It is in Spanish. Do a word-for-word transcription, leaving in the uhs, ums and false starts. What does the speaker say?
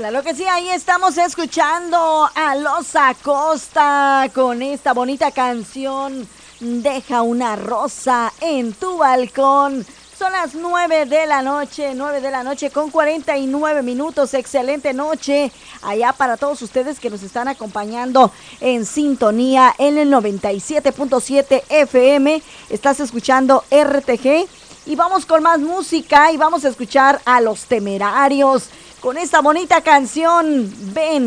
Claro que sí, ahí estamos escuchando a Los Acosta con esta bonita canción, Deja una rosa en tu balcón. Son las nueve de la noche, nueve de la noche con cuarenta y nueve minutos. Excelente noche allá para todos ustedes que nos están acompañando en sintonía en el noventa y siete punto siete F M. Estás escuchando R T G y vamos con más música y vamos a escuchar a Los Temerarios con esta bonita canción, Ven.